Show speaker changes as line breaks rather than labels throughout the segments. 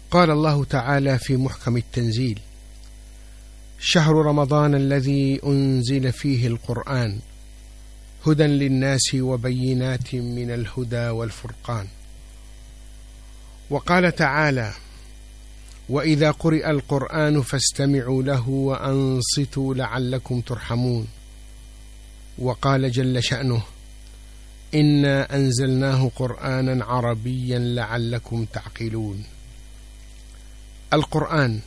قال الله تعالى في محكم التنزيل: شهر رمضان الذي أنزل فيه القرآن هدى للناس وبينات من الهدى والفرقان. وقال تعالى: وإذا قرئ القرآن فاستمعوا له وأنصتوا لعلكم ترحمون. وقال جل شأنه: إنا أنزلناه قرآنا عربيا لعلكم تعقلون. القرآن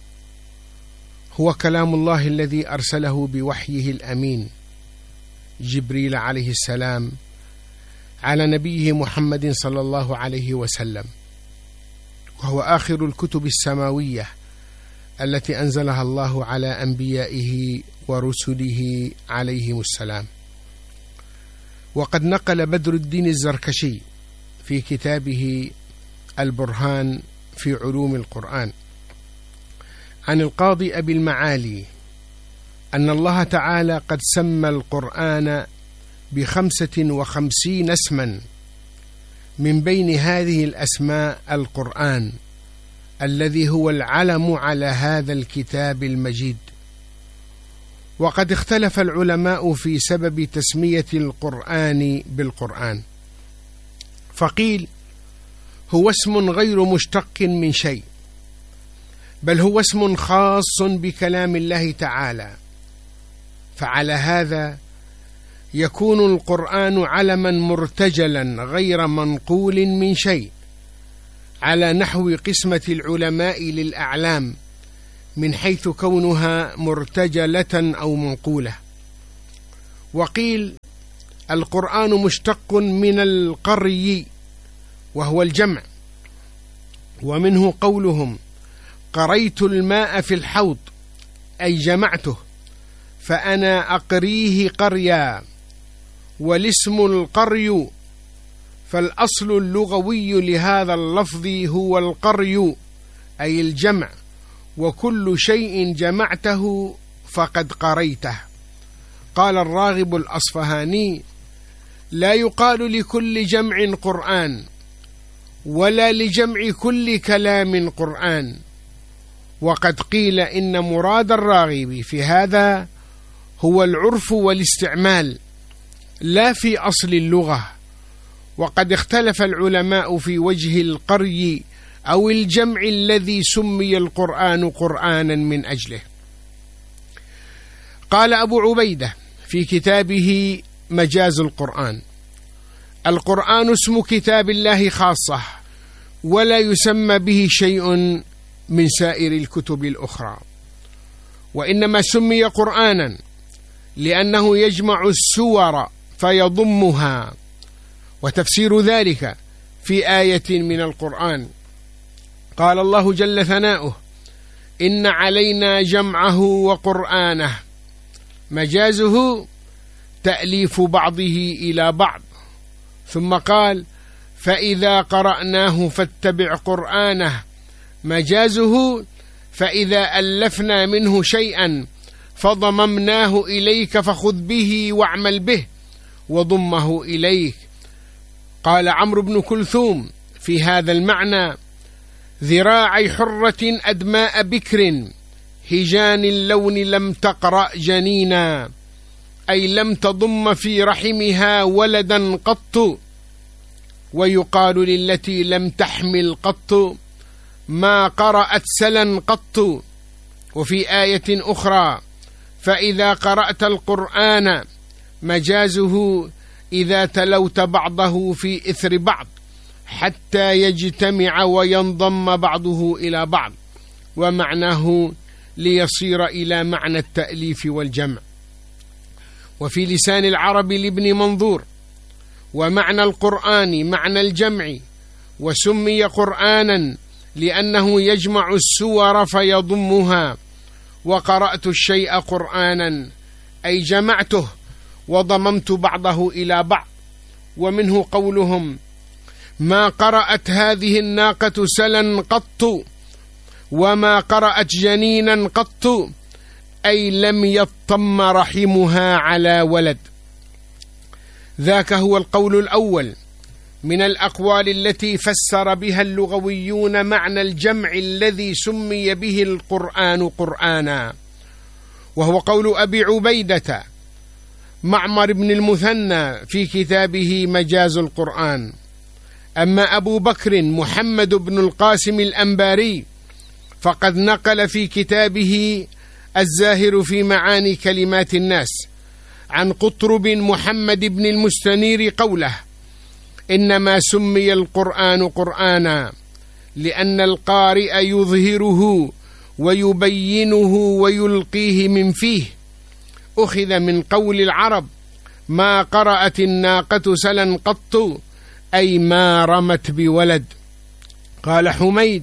هو كلام الله الذي أرسله بوحيه الأمين جبريل عليه السلام على نبيه محمد صلى الله عليه وسلم، وهو آخر الكتب السماوية التي أنزلها الله على أنبيائه ورسله عليهم السلام. وقد نقل بدر الدين الزركشي في كتابه البرهان في علوم القرآن عن القاضي أبي المعالي أن الله تعالى قد سمى القرآن ب55 اسما، من بين هذه الأسماء القرآن الذي هو العلم على هذا الكتاب المجيد. وقد اختلف العلماء في سبب تسمية القرآن بالقرآن، فقيل هو اسم غير مشتق من شيء، بل هو اسم خاص بكلام الله تعالى، فعلى هذا يكون القرآن علما مرتجلا غير منقول من شيء، على نحو قسمة العلماء للأعلام من حيث كونها مرتجلة أو منقولة. وقيل القرآن مشتق من القري وهو الجمع، ومنه قولهم: قريت الماء في الحوض، أي جمعته، فأنا أقريه قريا. والاسم القري، فالأصل اللغوي لهذا اللفظ هو القري أي الجمع، وكل شيء جمعته فقد قريته. قال الراغب الأصفهاني: لا يقال لكل جمع قرآن، ولا لجمع كل كلام قرآن. وقد قيل إن مراد الراغب في هذا هو العرف والاستعمال، لا في أصل اللغة. وقد اختلف العلماء في وجه القري أو الجمع الذي سمي القرآن قرآنا من أجله. قال أبو عبيدة في كتابه مجاز القرآن: القرآن اسم كتاب الله خاصة، ولا يسمى به شيء من سائر الكتب الأخرى، وإنما سمي قرآنا لأنه يجمع السور فيضمها. وتفسير ذلك في آية من القرآن قال الله جل ثناؤه: إن علينا جمعه وقرآنه. مجازه تأليف بعضه إلى بعض. ثم قال: فإذا قرأناه فاتبع قرآنه. مجازه فإذا ألفنا منه شيئا فضممناه إليك فخذ به واعمل به، وضمه إليك. قال عمرو بن كلثوم في هذا المعنى: ذراعي حرة أدماء بكر، هجان اللون لم تقرأ جنينا، أي لم تضم في رحمها ولدا قط. ويقال للتي لم تحمل قط: ما قرأت سلا قط. وفي آية أخرى: فإذا قرأت القرآن. مجازه إذا تلوت بعضه في إثر بعض حتى يجتمع وينضم بعضه إلى بعض. ومعناه ليصير إلى معنى التأليف والجمع. وفي لسان العرب لابن منظور: ومعنى القرآن معنى الجمع، وسمي قرآنا لأنه يجمع السور فيضمها. وقرأت الشيء قرآنا أي جمعته وضممت بعضه إلى بعض. ومنه قولهم: ما قرأت هذه الناقة سلا قط، وما قرأت جنينا قط، أي لم يطم رحمها على ولد. ذاك هو القول الأول من الأقوال التي فسر بها اللغويون معنى الجمع الذي سمي به القرآن قرآنا، وهو قول أبي عبيدة معمر بن المثنى في كتابه مجاز القرآن. أما أبو بكر محمد بن القاسم الأنباري فقد نقل في كتابه الزاهر في معاني كلمات الناس عن قطرب محمد بن المستنير قوله: إنما سمي القرآن قرآنا لأن القارئ يظهره ويبينه ويلقيه من فيه، أخذ من قول العرب: ما قرأت الناقة سلا قط، أي ما رمت بولد. قال حميد: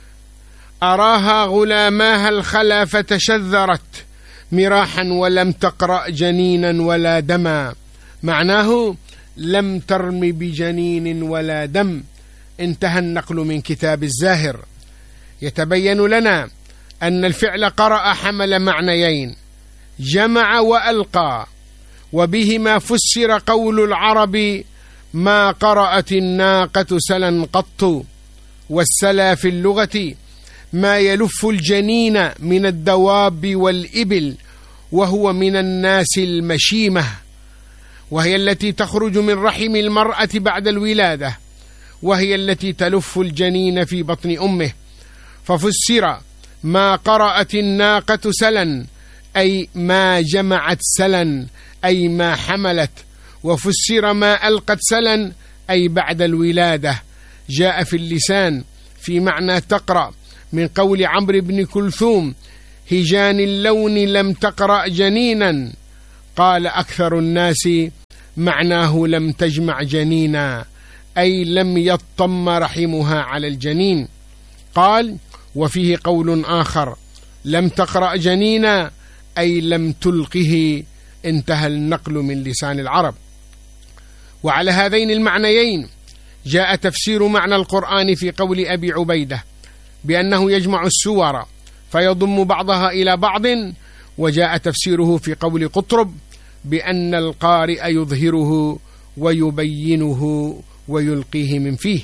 أراها غلاماها الخلا فتشذرت مراحا ولم تقرأ جنينا ولا دما، معناه لم ترم بجنين ولا دم. انتهى النقل من كتاب الزاهر. يتبين لنا أن الفعل قرأ حمل معنيين: جمع وألقى، وبهما فسر قول العرب: ما قرأت الناقة سلا قط. والسلا في اللغة ما يلف الجنين من الدواب والإبل، وهو من الناس المشيمة، وهي التي تخرج من رحم المرأة بعد الولادة، وهي التي تلف الجنين في بطن أمه. ففسر ما قرأت الناقة سلا، أي ما جمعت سلا، أي ما حملت. وفسر ما ألقت سلا، أي بعد الولادة. جاء في اللسان في معنى تقرأ من قول عمرو بن كلثوم: هجان اللون لم تقرأ جنينا. قال أكثر الناس معناه لم تجمع جنينا، أي لم يطم رحمها على الجنين. قال: وفيه قول آخر: لم تقرأ جنينا، أي لم تلقه. انتهى النقل من لسان العرب. وعلى هذين المعنيين جاء تفسير معنى القرآن في قول أبي عبيدة بأنه يجمع السور فيضم بعضها إلى بعض، وجاء تفسيره في قول قطرب بأن القارئ يظهره ويبينه ويلقيه من فيه.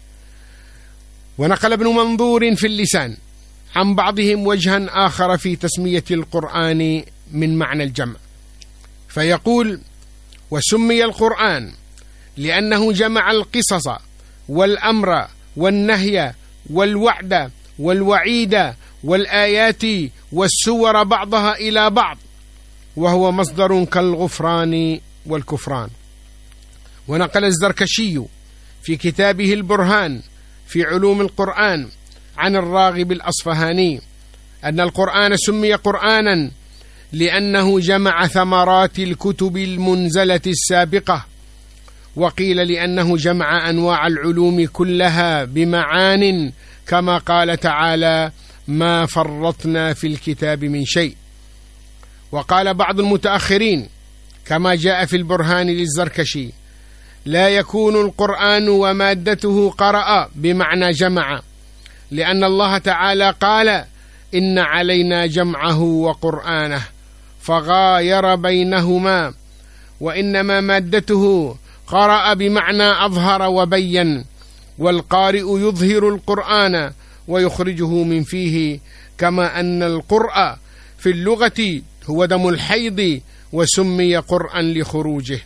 ونقل ابن منظور في اللسان عن بعضهم وجها آخر في تسمية القرآن من معنى الجمع، فيقول: وسمي القرآن لأنه جمع القصص والأمر والنهي والوعد والوعيد والآيات والسور بعضها إلى بعض، وهو مصدر كالغفران والكفران. ونقل الزركشي في كتابه البرهان في علوم القرآن عن الراغب الأصفهاني أن القرآن سمي قرآنا لأنه جمع ثمرات الكتب المنزلة السابقة، وقيل لأنه جمع أنواع العلوم كلها بمعان، كما قال تعالى: ما فرطنا في الكتاب من شيء. وقال بعض المتأخرين كما جاء في البرهان للزركشي: لا يكون القرآن ومادته قرأ بمعنى جمع، لأن الله تعالى قال: إن علينا جمعه وقرآنه، فغاير بينهما. وإنما مادته قرأ بمعنى أظهر وبين، والقارئ يظهر القرآن ويخرجه من فيه، كما أن القرء في اللغة هو دم الحيض وسمي قرءا لخروجه.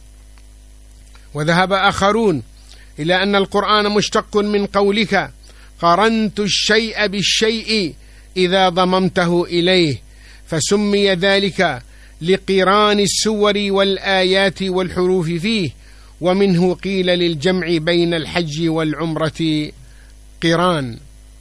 وذهب آخرون إلى أن القرآن مشتق من قولك: قرنت الشيء بالشيء إذا ضممته إليه، فسمي ذلك لقران السور والآيات والحروف فيه. ومنه قيل للجمع بين الحج والعمرة قران.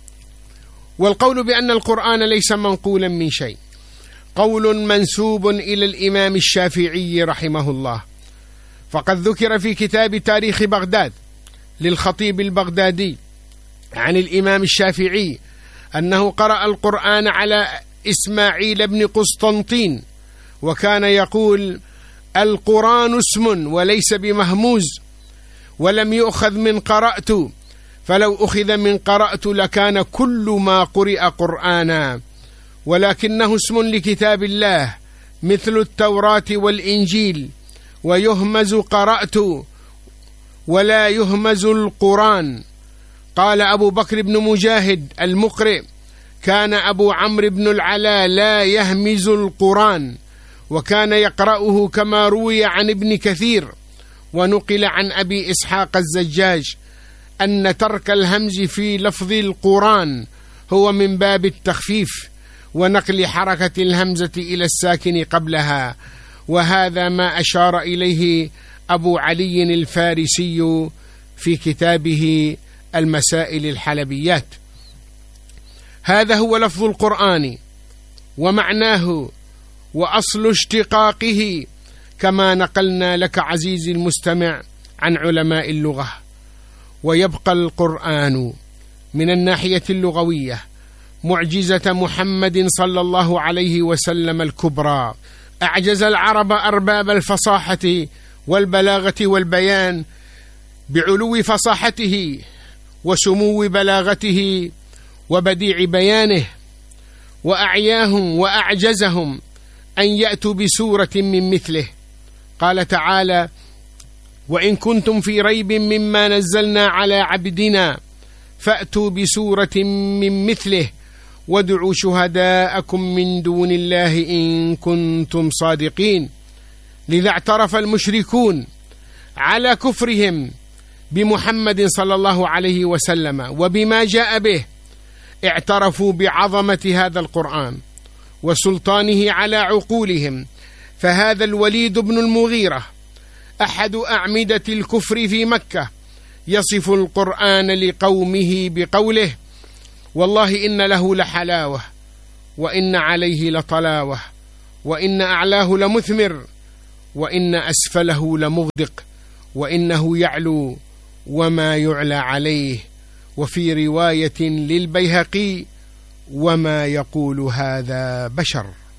والقول بأن القرآن ليس منقولا من شيء قول منسوب إلى الإمام الشافعي رحمه الله، فقد ذكر في كتاب تاريخ بغداد للخطيب البغدادي عن الإمام الشافعي أنه قرأ القرآن على إسماعيل بن قسطنطين، وكان يقول: القرآن اسم وليس بمهموز، ولم يؤخذ من قرأت، فلو أخذ من قرأت لكان كل ما قرئ قرآنا، ولكنه اسم لكتاب الله مثل التوراة والإنجيل، ويهمز قرأت، ولا يهمز القرآن. قال أبو بكر بن مجاهد المقرئ: كان أبو عمرو بن العلاء لا يهمز القرآن، وكان يقرأه كما روي عن ابن كثير. ونقل عن أبي إسحاق الزجاج أن ترك الهمز في لفظ القرآن هو من باب التخفيف ونقل حركة الهمزة إلى الساكن قبلها، وهذا ما أشار إليه أبو علي الفارسي في كتابه المسائل الحلبيات. هذا هو لفظ القرآن ومعناه وأصل اشتقاقه كما نقلنا لك عزيزي المستمع عن علماء اللغة. ويبقى القرآن من الناحية اللغوية معجزة محمد صلى الله عليه وسلم الكبرى، أعجز العرب أرباب الفصاحة والبلاغة والبيان بعلو فصاحته وسمو بلاغته وبديع بيانه، وأعياهم وأعجزهم أن يأتوا بسورة من مثله. قال تعالى: وإن كنتم في ريب مما نزلنا على عبدنا فأتوا بسورة من مثله وادعوا شهداءكم من دون الله إن كنتم صادقين. لذا اعترف المشركون على كفرهم بمحمد صلى الله عليه وسلم وبما جاء به، اعترفوا بعظمة هذا القرآن وسلطانه على عقولهم. فهذا الوليد بن المغيرة أحد أعمدة الكفر في مكة يصف القرآن لقومه بقوله: والله إن له لحلاوة وإن عليه لطلاوة وإن أعلاه لمثمر وإن أسفله لمغدق وإنه يعلو وما يعلى عليه. وفي رواية للبيهقي: وما يقول هذا بشر.